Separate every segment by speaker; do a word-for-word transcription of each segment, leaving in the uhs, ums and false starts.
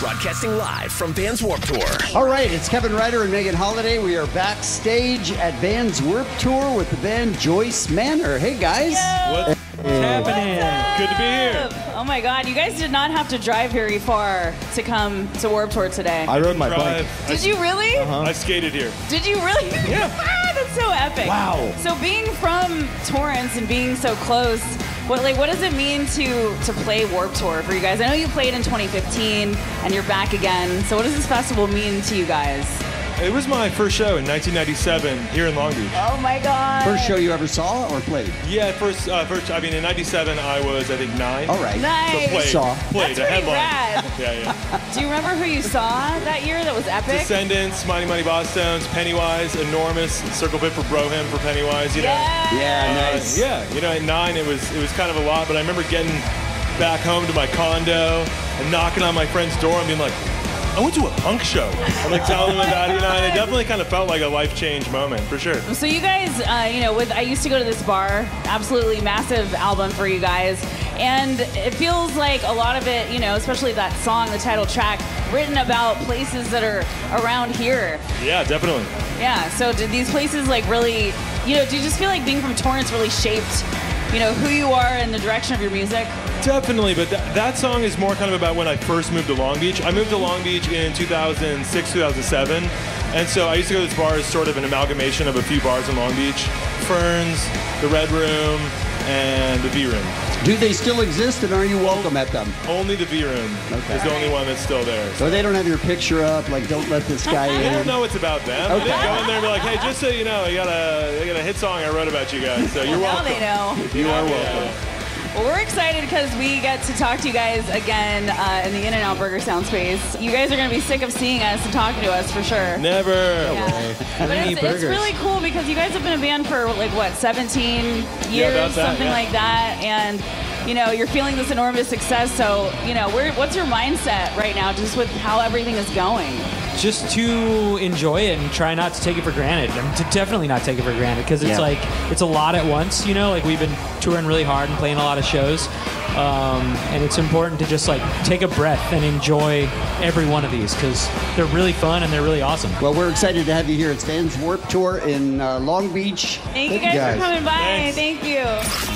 Speaker 1: Broadcasting live from Vans Warped Tour.
Speaker 2: All right, it's Kevin Ryder and Megan Holiday. We are backstage at Vans Warped Tour with the band Joyce Manor. Hey, guys.
Speaker 3: What's
Speaker 2: Hey.
Speaker 3: happening? Good to be here.
Speaker 4: Oh my God, you guys did not have to drive very far to come to Warped Tour today.
Speaker 5: I rode my
Speaker 3: Drive.
Speaker 5: bike.
Speaker 4: Did you really?
Speaker 5: Uh-huh.
Speaker 3: I skated here.
Speaker 4: Did you really?
Speaker 3: Yeah.
Speaker 4: That's so epic.
Speaker 2: Wow.
Speaker 4: So being from Torrance and being so close, what like what does it mean to to play Warped Tour for you guys? I know you played in twenty fifteen and you're back again. So what does this festival mean to you guys?
Speaker 3: It was my first show in nineteen ninety-seven here in Long Beach.
Speaker 4: Oh my God.
Speaker 2: First show you ever saw or played?
Speaker 3: Yeah, first, uh, first. I mean, in ninety-seven, I was, I think, nine.
Speaker 2: All right.
Speaker 4: Nice.
Speaker 3: So played,
Speaker 2: Saw.
Speaker 3: played
Speaker 4: That's
Speaker 3: a
Speaker 4: pretty
Speaker 3: headline.
Speaker 4: rad.
Speaker 3: Yeah, yeah.
Speaker 4: Do you remember who you saw that year that was epic?
Speaker 3: Descendants, Mighty Mighty Bosstones, Pennywise, Enormous, Circle Pit for Broham for Pennywise. You know.
Speaker 4: Yeah.
Speaker 2: Yeah,
Speaker 3: Uh,
Speaker 2: nice.
Speaker 3: yeah, you know, at nine, it was it was kind of a lot, but I remember getting back home to my condo and knocking on my friend's door and being like, I went to a punk show. I'm like telling them about it, you know, and it definitely kind of felt like a life change moment, for sure.
Speaker 4: So you guys, uh, you know, with I used to go to this bar, absolutely massive album for you guys, and it feels like a lot of it, you know, especially that song, the title track, written about places that are around here.
Speaker 3: Yeah, definitely.
Speaker 4: Yeah. So did these places like really, you know, do you just feel like being from Torrance really shaped, you know, who you are and the direction of your music?
Speaker 3: Definitely, but th- that song is more kind of about when I first moved to Long Beach. I moved to Long Beach in two thousand six, two thousand seven, and so I used to go to this bar as sort of an amalgamation of a few bars in Long Beach. Ferns, the Red Room, and the V Room.
Speaker 2: Do they still exist, and are you welcome at them?
Speaker 3: Only the V Room
Speaker 2: Okay.
Speaker 3: is the only one that's still there.
Speaker 2: So they don't have your picture up, like, don't let this guy
Speaker 3: They don't
Speaker 2: in.
Speaker 3: know it's about them.
Speaker 2: Okay.
Speaker 3: They didn't go in there and be like, hey, just so you know, I got a, I got a hit song I wrote about you guys, so you're
Speaker 4: Now
Speaker 3: welcome.
Speaker 4: they know.
Speaker 2: You are welcome.
Speaker 4: Well, we're excited because we get to talk to you guys again uh, in the In-N-Out Burger Sound Space. You guys are going to be sick of seeing us and talking to us for sure.
Speaker 3: Never.
Speaker 4: Yeah. But it's, it's really cool because you guys have been a band for like what, seventeen years,
Speaker 3: about that,
Speaker 4: something
Speaker 3: yeah.
Speaker 4: like that, and you know you're feeling this enormous success. So you know, where, what's your mindset right now, just with how everything is going?
Speaker 6: Just to enjoy it and try not to take it for granted. I mean, to definitely not take it for granted because it's
Speaker 2: Yeah.
Speaker 6: like it's a lot at once. You know, like we've been touring really hard and playing a lot of shows, um, and it's important to just like take a breath and enjoy every one of these because they're really fun and they're really awesome.
Speaker 2: Well, we're excited to have you here at Vans Warped Tour in uh, Long Beach.
Speaker 4: Thank, you guys, for coming by.
Speaker 3: Thanks.
Speaker 4: Thank you.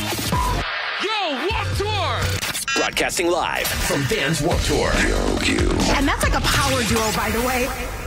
Speaker 1: Yo, Warped Tour! Broadcasting live from Vans Warped Tour.
Speaker 7: And that's like a power duo, by the way.